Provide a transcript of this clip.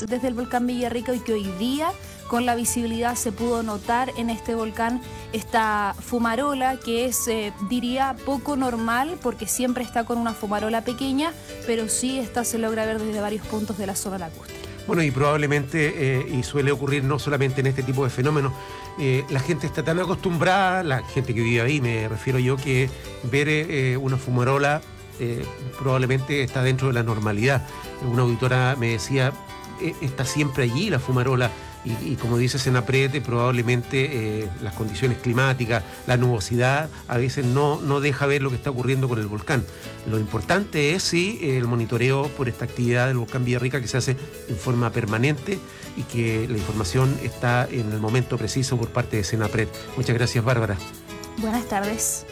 meses desde el volcán Villarrica y que hoy día con la visibilidad se pudo notar en este volcán esta fumarola que es, diría, poco normal porque siempre está con una fumarola pequeña, pero sí esta se logra ver desde varios puntos de la zona lacustre. Bueno, y probablemente, y suele ocurrir no solamente en este tipo de fenómenos, la gente está tan acostumbrada, la gente que vive ahí, me refiero yo, que ver una fumarola probablemente está dentro de la normalidad. Una auditora me decía, está siempre allí la fumarola. Y como dice Senapred, probablemente las condiciones climáticas, la nubosidad, a veces no deja ver lo que está ocurriendo con el volcán. Lo importante es sí el monitoreo por esta actividad del volcán Villarrica que se hace en forma permanente y que la información está en el momento preciso por parte de Senapred. Muchas gracias, Bárbara. Buenas tardes.